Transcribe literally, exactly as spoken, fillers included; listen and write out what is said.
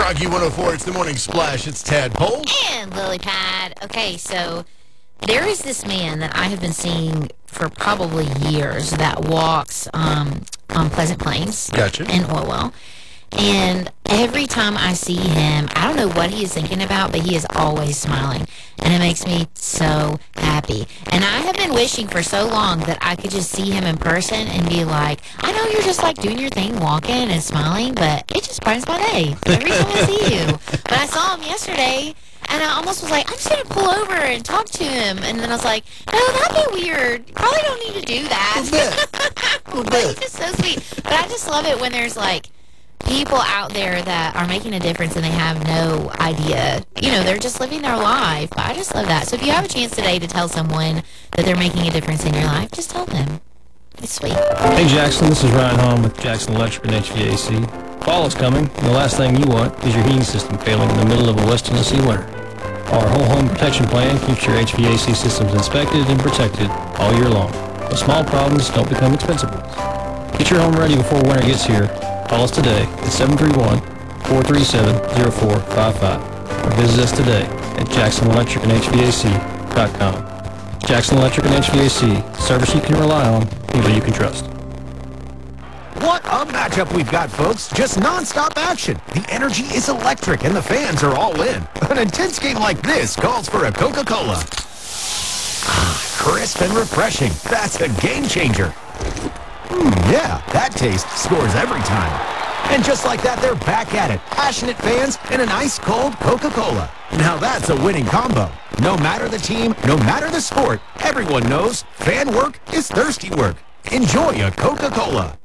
Rocky one oh four, it's the Morning Splash. It's Tadpole. And Lily Pad. Okay, so there is this man that I have been seeing for probably years that walks um, on Pleasant Plains Gotcha. in Orwell. And every time I see him, I don't know what he is thinking about, but he is always smiling. And it makes me so happy. And I have been wishing for so long that I could just see him in person and be like, I know you're just like doing your thing, walking and smiling, but it just brightens my day every time I see you. But I saw him yesterday, and I almost was like, I'm just going to pull over and talk to him. And then I was like, no, that'd be weird. You probably don't need to do that. But he's just so sweet. But I just love it when there's like, people out there that are making a difference and they have no idea. You know, they're just living their life. But I just love that. So if you have a chance today to tell someone that they're making a difference in your life, just tell them. It's sweet. Hey Jackson, this is Ryan Hahn with Jackson Electric and H V A C. Fall is coming, and the last thing you want is your heating system failing in the middle of a West Tennessee winter. Our whole home protection plan keeps your H V A C systems inspected and protected all year long. But small problems don't become expensive ones. Get your home ready before winter gets here. Call us today at seven three one, four three seven, zero four five five or visit us today at Jackson Electric and H V A C dot com. Jackson Electric and H V A C, service you can rely on, people you can trust. What a matchup we've got, folks. Just non-stop action. The energy is electric and the fans are all in. An intense game like this calls for a Coca-Cola. Crisp and refreshing. That's a game changer. Hmm, yeah, that taste scores every time. And just like that, they're back at it. Passionate fans and an ice-cold Coca-Cola. Now that's a winning combo. No matter the team, no matter the sport, everyone knows fan work is thirsty work. Enjoy a Coca-Cola.